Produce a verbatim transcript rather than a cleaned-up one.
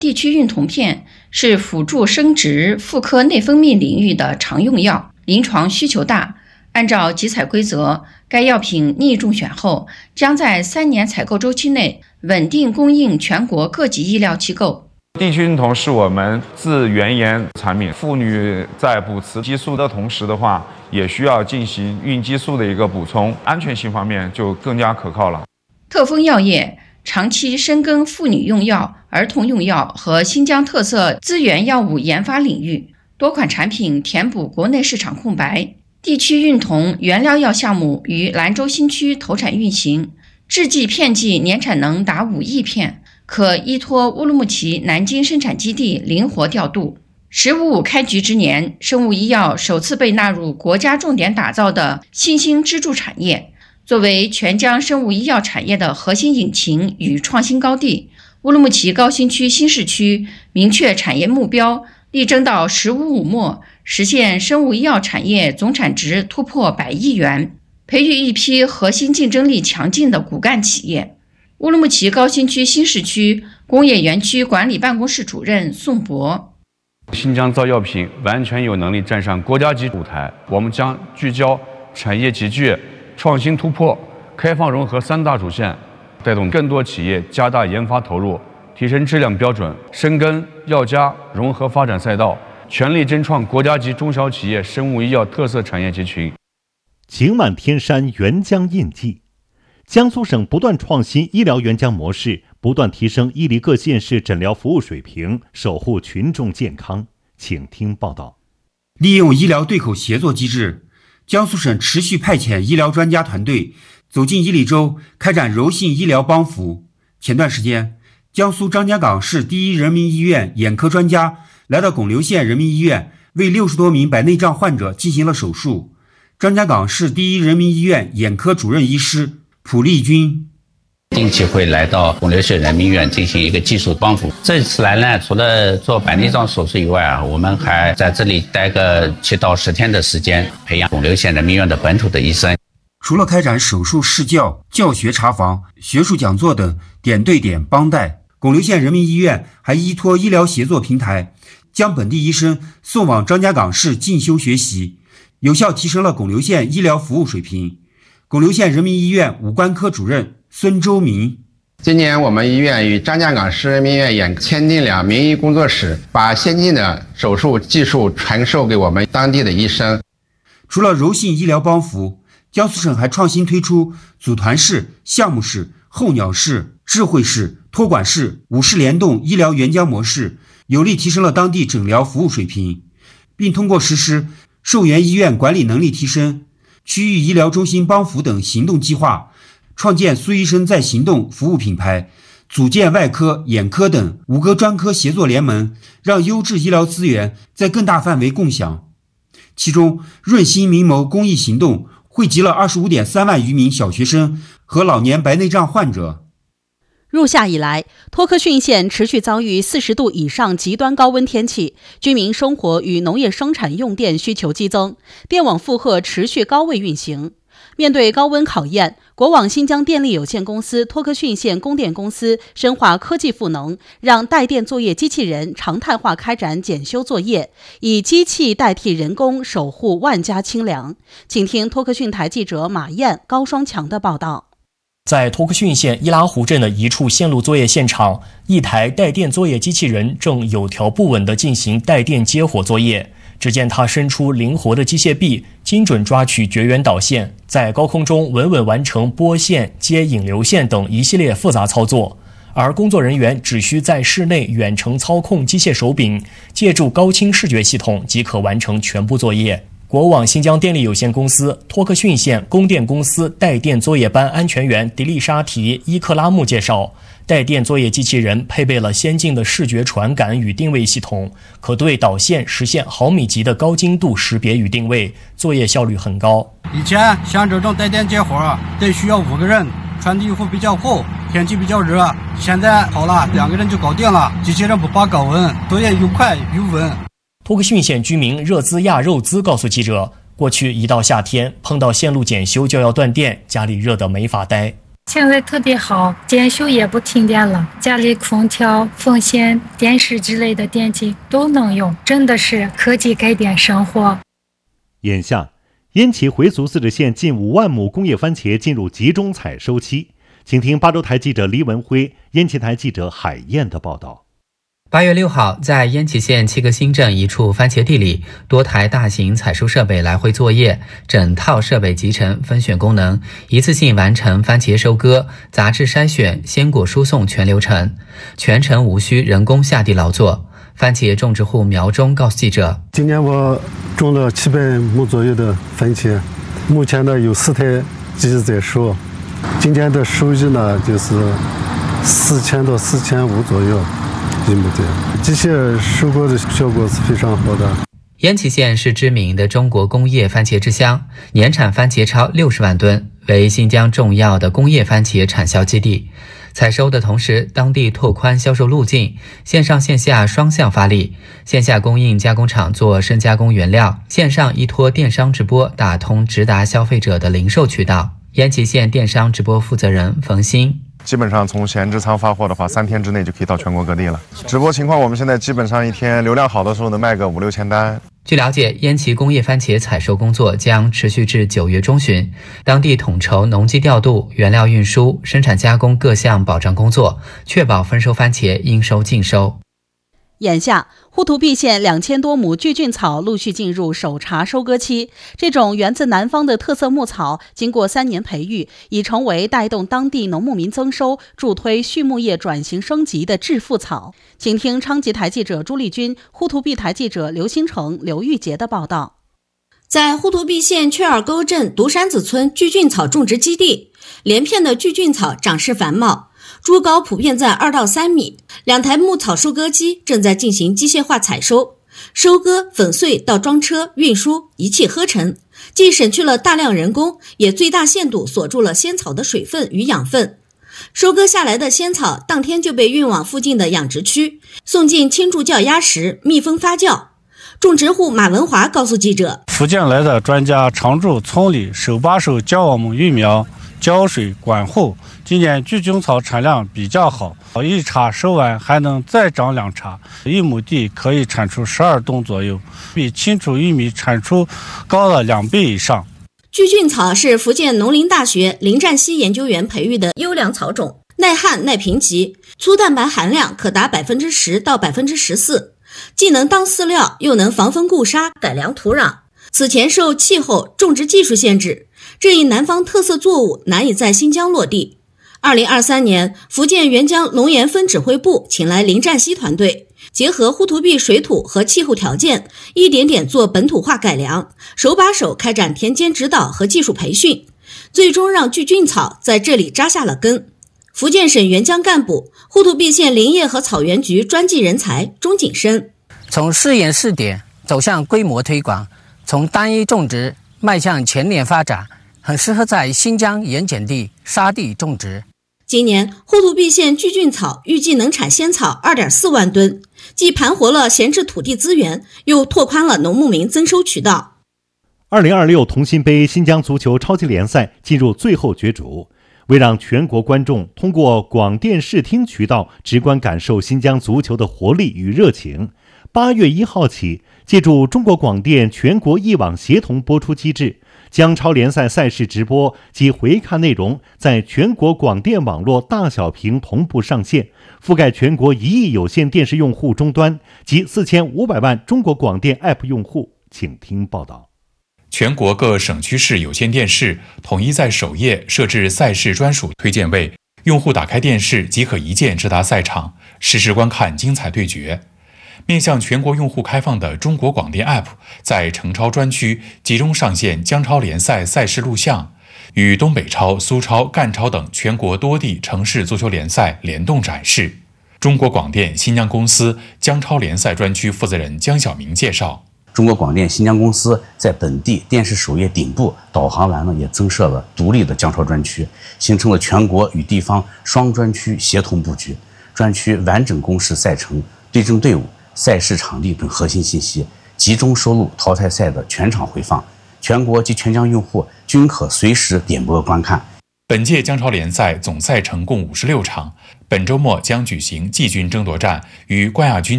地区孕酮片是辅助生殖妇科内分泌领域的常用药，临床需求大。按照集采规则，该药品拟中选后，将在三年采购周期内稳定供应全国各级医疗机构。 地区孕酮是我们自原研产品，妇女在补雌激素的同时的话，也需要进行孕激素的一个补充，安全性方面就更加可靠了。 特丰药业长期深耕妇女用药、儿童用药和新疆特色资源药物研发领域，多款产品填补国内市场空白。地区孕酮原料药项目于兰州新区投产运行，制剂片剂年产能达五亿片，可依托乌鲁木齐南京生产基地灵活调度。十五五开局之年，生物医药首次被纳入国家重点打造的新兴支柱产业。作为全疆生物医药产业的核心引擎与创新高地，乌鲁木齐高新区新市区明确产业目标，力争到“十五五”末实现生物医药产业总产值突破百亿元，培育一批核心竞争力强劲的骨干企业。乌鲁木齐高新区新市区工业园区管理办公室主任宋博： 新疆造药品完全有能力站上国家级舞台，我们将聚焦产业集聚、创新突破、开放融合三大主线，带动更多企业加大研发投入，提升质量标准，深耕药家融合发展赛道，全力争创国家级中小企业生物医药特色产业集群。 晴满天山，沅江印记。江苏省不断创新医疗沅江模式，不断提升伊犁各县市诊疗服务水平，守护群众健康。请听报道。 利用医疗对口协作机制，江苏省持续派遣医疗专家团队走进伊犁州，开展柔性医疗帮扶。前段时间，江苏张家港市第一人民医院眼科专家来到巩留县人民医院，为六十多名白内障患者进行了手术。张家港市第一人民医院眼科主任医师蒲丽君定期会来到巩留县人民医院进行一个技术帮扶。这次来呢，除了做白内障手术以外啊，我们还在这里待个七到十天的时间，培养巩留县人民医院的本土的医生。 除了开展手术试教、教学查房、学术讲座等点对点帮带，巩留县人民医院还依托医疗协作平台，将本地医生送往张家港市进修学习，有效提升了巩留县医疗服务水平。巩留县人民医院五官科主任孙周明： 今年我们医院与张家港市人民医院眼签订了名医工作室，把先进的手术技术传授给我们当地的医生。 除了柔性医疗帮扶，江苏省还创新推出组团式、项目式、候鸟式、智慧式、托管式五式联动医疗沅江模式，有力提升了当地诊疗服务水平，并通过实施受援医院管理能力提升、区域医疗中心帮扶等行动计划，创建苏医生在行动服务品牌，组建外科、眼科等五个专科协作联盟，让优质医疗资源在更大范围共享。其中，润心明眸公益行动惠及了 二十五点三万余名小学生和老年白内障患者。 入夏以来，托克逊县持续遭遇四十度以上极端高温天气，居民生活与农业生产用电需求激增，电网负荷持续高位运行。面对高温考验，国网新疆电力有限公司托克逊县供电公司深化科技赋能，让带电作业机器人常态化开展检修作业，以机器代替人工，守护万家清凉。请听托克逊台记者马燕、高双强的报道。 在托克逊县伊拉湖镇的一处线路作业现场，一台带电作业机器人正有条不紊地进行带电接火作业。只见它伸出灵活的机械臂，精准抓取绝缘导线，在高空中稳稳完成拨线、接引流线等一系列复杂操作。而工作人员只需在室内远程操控机械手柄，借助高清视觉系统即可完成全部作业。国网新疆电力有限公司托克逊县供电公司带电作业班安全员迪丽莎提·伊克拉木介绍，带电作业机器人配备了先进的视觉传感与定位系统，可对导线实现毫米级的高精度识别与定位，作业效率很高。 以前像这种带电接活得需要五个人，穿的衣服比较厚，天气比较热，现在好了，两个人就搞定了，机器人不怕高温，作业又快又稳。 托克逊县居民热兹亚肉兹告诉记者，过去一到夏天碰到线路检修就要断电，家里热得没法待。 现在特别好，检修也不停电了，家里空调、风扇、电视之类的电器都能用，真的是科技改变生活。 眼下，烟萁回族自治县近五万亩工业番茄进入集中采收期。请听八州台记者黎文辉、烟萁台记者海燕的报道。 八月六号，在烟萁县七个新镇一处番茄地里，多台大型采收设备来回作业，整套设备集成分选功能，一次性完成番茄收割、杂质筛选、鲜果输送全流程，全程无需人工下地劳作。番茄种植户苗忠告诉记者：“ 今年我种了七百亩左右的番茄，目前呢有四台机器在收，今天的收益呢就是四千到四千五左右。”机械收割的效果是非常好的。 烟萁县是知名的中国工业番茄之乡，年产番茄超六十万吨，为新疆重要的工业番茄产销基地。采收的同时，当地拓宽销售路径，线上线下双向发力。线下供应加工厂做深加工原料，线上依托电商直播打通直达消费者的零售渠道。烟萁县电商直播负责人冯鑫。 基本上从闲置仓发货的话，三天之内就可以到全国各地了。直播情况，我们现在基本上一天流量好的时候能卖个五六千单。 据了解，烟萁工业番茄采收工作将持续至九月中旬，当地统筹农机调度、原料运输、生产加工各项保障工作，确保丰收番茄应收尽收。 眼下，呼图壁县两千多亩巨菌草陆续进入首茬收割期。这种源自南方的特色牧草，经过三年培育，已成为带动当地农牧民增收、助推畜牧业转型升级的致富草。请听昌吉台记者朱丽君、呼图壁台记者刘新成、刘玉杰的报道。 在呼图壁县雀儿沟镇独山子村巨菌草种植基地，连片的巨菌草长势繁茂，株高普遍在二到三米。两台牧草收割机正在进行机械化采收，收割、粉碎到装车、运输，一气呵成，既省去了大量人工，也最大限度锁住了仙草的水分与养分。收割下来的仙草当天就被运往附近的养殖区，送进轻助教压实，密封发酵。种植户马文华告诉记者， 福建来的专家常驻村里手把手教我们育苗、浇水、管护。今年巨菌草产量比较好，一茬收完还能再长两茬，一亩地可以产出十二吨左右，比青储玉米产出高了两倍以上。 巨菌草是福建农林大学林占西研究员培育的优良草种，耐旱耐贫瘠，粗蛋白含量可达百分之十到百分之十四，既能当饲料，又能防风固沙，改良土壤。此前受气候、种植技术限制，这一南方特色作物难以在新疆落地。二零二三年，福建沅江农研分指挥部请来林占西团队，结合呼图壁水土和气候条件，一点点做本土化改良，手把手开展田间指导和技术培训，最终让巨菌草在这里扎下了根。福建省沅江干部、呼图壁县林业和草原局专技人才钟景生， 从试验试点走向规模推广，从单一种植迈向全年发展，很适合在新疆盐碱地、沙地种植。 今年呼图壁县巨菌草预计能产仙草 二点四万吨，既盘活了闲置土地资源，又拓宽了农牧民增收渠道。 二零二六同心杯新疆足球超级联赛进入最后角逐，为让全国观众通过广电视听渠道直观感受新疆足球的活力与热情，八月一号起，借助中国广电全国一网协同播出机制，将超联赛赛事直播及回看内容在全国广电网络大小屏同步上线，覆盖全国一亿有线电视用户终端及四千五百万中国广电 App 用户。请听报道。 全国各省区市有线电视统一在首页设置赛事专属推荐位，用户打开电视即可一键直达赛场，实时观看精彩对决。面向全国用户开放的中国广电 App 在城超专区集中上线江超联赛赛事录像，与东北超、苏超、赣超等全国多地城市足球联赛联动展示。中国广电新疆公司江超联赛专区负责人江晓明介绍， 中国广电新疆公司在本地电视首页顶部导航完了，也增设了独立的江超专区，形成了全国与地方双专区协同布局。专区完整公示赛程、对阵队伍、赛事场地等核心信息，集中收录淘汰赛的全场回放，全国及全疆用户均可随时点播观看。 本届姜超联赛总赛程共五十六场，本周末将举行季军争夺战，与冠亚军